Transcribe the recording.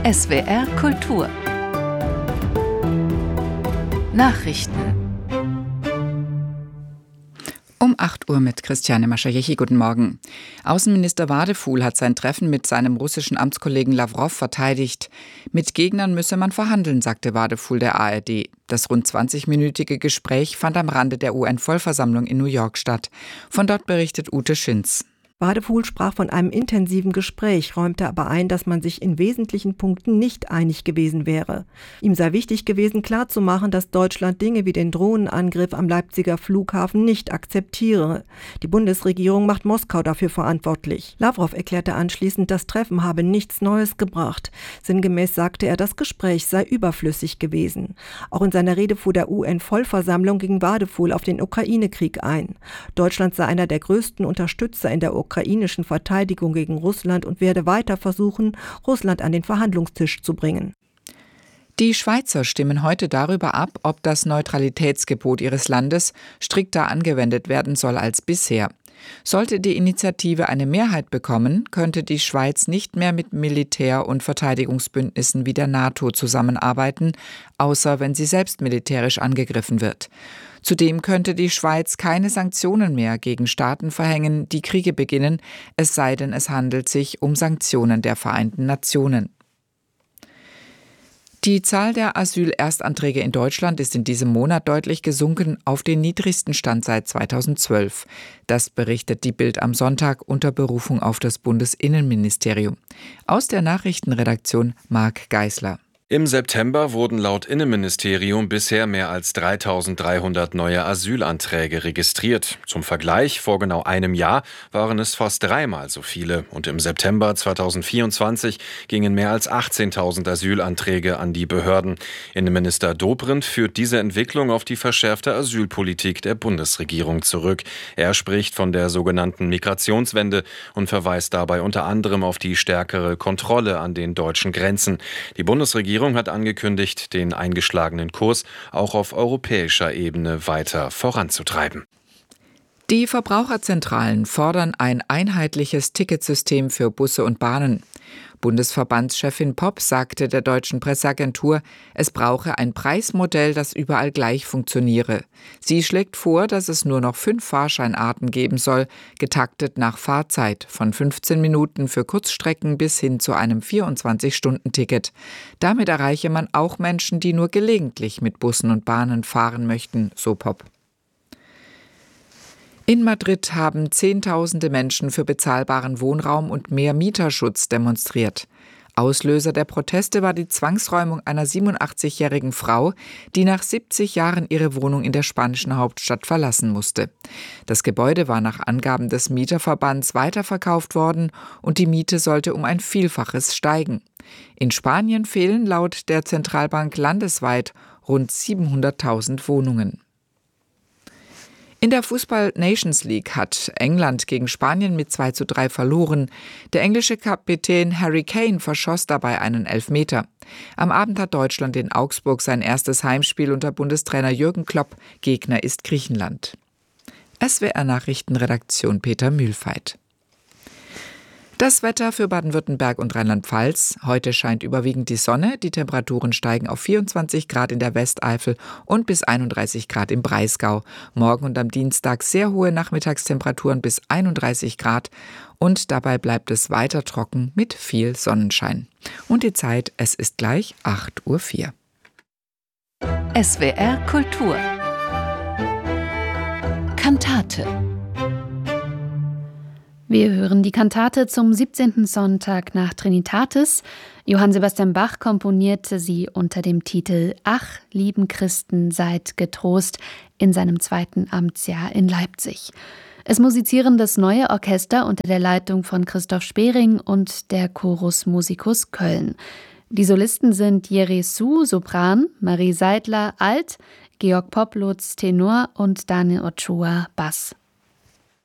SWR Kultur Nachrichten Um 8 Uhr mit Christiane Maschajechi. Guten Morgen. Außenminister Wadefuhl hat sein Treffen mit seinem russischen Amtskollegen Lawrow verteidigt. Mit Gegnern müsse man verhandeln, sagte Wadefuhl der ARD. Das rund 20-minütige Gespräch fand am Rande der UN-Vollversammlung in New York statt. Von dort berichtet Ute Schinz. Wadefuhl sprach von einem intensiven Gespräch, räumte aber ein, dass man sich in wesentlichen Punkten nicht einig gewesen wäre. Ihm sei wichtig gewesen, klarzumachen, dass Deutschland Dinge wie den Drohnenangriff am Leipziger Flughafen nicht akzeptiere. Die Bundesregierung macht Moskau dafür verantwortlich. Lawrow erklärte anschließend, das Treffen habe nichts Neues gebracht. Sinngemäß sagte er, das Gespräch sei überflüssig gewesen. Auch in seiner Rede vor der UN-Vollversammlung ging Wadefuhl auf den Ukraine-Krieg ein. Deutschland sei einer der größten Unterstützer in der ukrainischen Verteidigung gegen Russland und werde weiter versuchen, Russland an den Verhandlungstisch zu bringen. Die Schweizer stimmen heute darüber ab, ob das Neutralitätsgebot ihres Landes strikter angewendet werden soll als bisher. Sollte die Initiative eine Mehrheit bekommen, könnte die Schweiz nicht mehr mit Militär- und Verteidigungsbündnissen wie der NATO zusammenarbeiten, außer wenn sie selbst militärisch angegriffen wird. Zudem könnte die Schweiz keine Sanktionen mehr gegen Staaten verhängen, die Kriege beginnen, es sei denn, es handelt sich um Sanktionen der Vereinten Nationen. Die Zahl der Asylerstanträge in Deutschland ist in diesem Monat deutlich gesunken auf den niedrigsten Stand seit 2012. Das berichtet die Bild am Sonntag unter Berufung auf das Bundesinnenministerium. Aus der Nachrichtenredaktion Marc Geisler. Im September wurden laut Innenministerium bisher mehr als 3.300 neue Asylanträge registriert. Zum Vergleich, vor genau einem Jahr waren es fast dreimal so viele. Und im September 2024 gingen mehr als 18.000 Asylanträge an die Behörden. Innenminister Dobrindt führt diese Entwicklung auf die verschärfte Asylpolitik der Bundesregierung zurück. Er spricht von der sogenannten Migrationswende und verweist dabei unter anderem auf die stärkere Kontrolle an den deutschen Grenzen. Die Bundesregierung hat angekündigt, den eingeschlagenen Kurs auch auf europäischer Ebene weiter voranzutreiben. Die Verbraucherzentralen fordern ein einheitliches Ticketsystem für Busse und Bahnen. Bundesverbandschefin Popp sagte der deutschen Presseagentur, es brauche ein Preismodell, das überall gleich funktioniere. Sie schlägt vor, dass es nur noch 5 Fahrscheinarten geben soll, getaktet nach Fahrzeit, von 15 Minuten für Kurzstrecken bis hin zu einem 24-Stunden-Ticket. Damit erreiche man auch Menschen, die nur gelegentlich mit Bussen und Bahnen fahren möchten, so Popp. In Madrid haben Zehntausende Menschen für bezahlbaren Wohnraum und mehr Mieterschutz demonstriert. Auslöser der Proteste war die Zwangsräumung einer 87-jährigen Frau, die nach 70 Jahren ihre Wohnung in der spanischen Hauptstadt verlassen musste. Das Gebäude war nach Angaben des Mieterverbands weiterverkauft worden und die Miete sollte um ein Vielfaches steigen. In Spanien fehlen laut der Zentralbank landesweit rund 700.000 Wohnungen. In der Fußball-Nations League hat England gegen Spanien mit 2:3 verloren. Der englische Kapitän Harry Kane verschoss dabei einen Elfmeter. Am Abend hat Deutschland in Augsburg sein erstes Heimspiel unter Bundestrainer Jürgen Klopp. Gegner ist Griechenland. SWR-Nachrichtenredaktion Peter Mühlfeit. Das Wetter für Baden-Württemberg und Rheinland-Pfalz. Heute scheint überwiegend die Sonne. Die Temperaturen steigen auf 24 Grad in der Westeifel und bis 31 Grad im Breisgau. Morgen und am Dienstag sehr hohe Nachmittagstemperaturen bis 31 Grad. Und dabei bleibt es weiter trocken mit viel Sonnenschein. Und die Zeit, es ist gleich 8:04 Uhr. SWR Kultur Kantate. Wir hören die Kantate zum 17. Sonntag nach Trinitatis. Johann Sebastian Bach komponierte sie unter dem Titel »Ach, lieben Christen, seid getrost« in seinem 2. Amtsjahr in Leipzig. Es musizieren das Neue Orchester unter der Leitung von Christoph Spering und der Chorus Musicus Köln. Die Solisten sind Jerry Su, Sopran, Marie Seidler, Alt, Georg Poplutz, Tenor und Daniel Ochoa, Bass.